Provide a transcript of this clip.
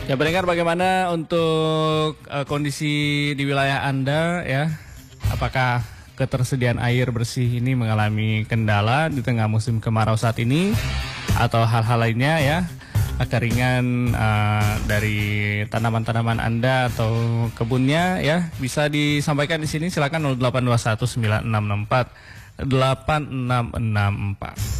Ya, pendengar, bagaimana untuk kondisi di wilayah Anda ya? Apakah ketersediaan air bersih ini mengalami kendala di tengah musim kemarau saat ini atau hal-hal lainnya ya? Kekeringan dari tanaman-tanaman Anda atau kebunnya ya, bisa disampaikan di sini. Silakan 0821 9664 8664.